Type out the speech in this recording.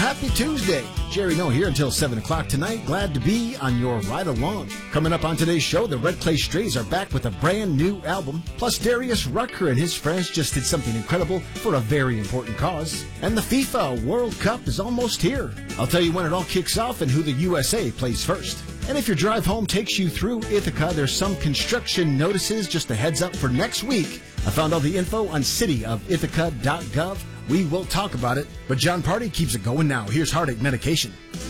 happy Tuesday. Jerry No here until 7 o'clock tonight. Glad to be on your ride along. Coming up on today's show, the Red Clay Strays are back with a brand new album. Plus, Darius Rucker and his friends just did something incredible for a very important cause. And the FIFA World Cup is almost here. I'll tell you when it all kicks off and who the USA plays first. And if your drive home takes you through Ithaca, there's some construction notices. Just a heads up for next week. I found all the info on cityofithaca.gov. We will talk about it, but John Party keeps it going now. Here's Heartache Medication.